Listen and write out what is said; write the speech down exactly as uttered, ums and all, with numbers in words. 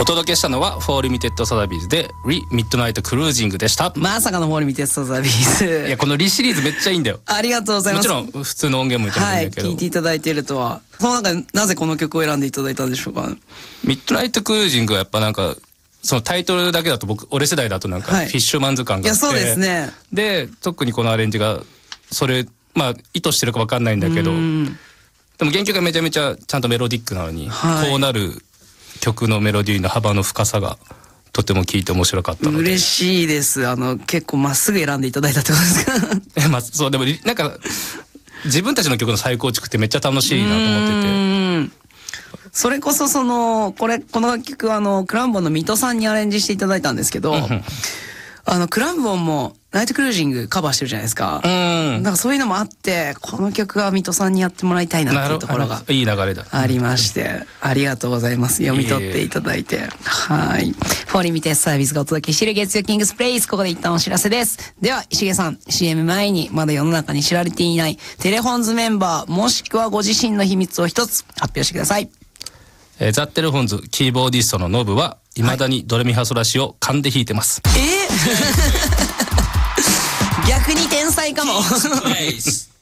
お届けしたのはフォーリミテッドサザビーズでリミッドナイトクルージングでした。 まさかのフォーリミテッドサザビーズ。 いやこのリシリーズめっちゃいいんだよ。 ありがとうございます。 もちろん普通の音源もいただいてるんだけど、 はい、聞いていただいているとは。その中でなぜこの曲を選んでいただいたんでしょうか。 ミッドナイトクルージングはやっぱなんかそのタイトルだけだと僕俺世代だとなんかフィッシュマンズ感があって、 はい、いやそうですね。 で特にこのアレンジがそれまあ意図してるか分かんないんだけど、でも原曲がめちゃめちゃちゃんとメロディックなのに、はい、こうなる曲のメロディーの幅の深さがとても聴いて面白かったので。嬉しいです。あの結構まっすぐ選んでいただいたってことですか。 えまあそうでもなんか自分たちの曲の再構築ってめっちゃ楽しいなと思ってて。 それこそそのこれこの楽曲あのクランボンの水戸さんにアレンジしていただいたんですけど、あのクランボンもナイトクルージングカバーしてるじゃないですか。うん。なんかそういうのもあってこの曲は水戸さんにやってもらいたいなっていうところがいい流れだありまして、ありがとうございます。読み取っていただいて、はい。フォーリミテッドサービスがお届けしている月曜キングスプレイス、ここで一旦お知らせです。では石毛さん シーエム 前にまだ世の中に知られていないテレフォンズメンバーもしくはご自身の秘密を一つ発表してください。 えー、ザ・テレフォンズキーボーディストのノブは未だにドレミファソラシを勘で弾いてます。 えー、逆に天才かも。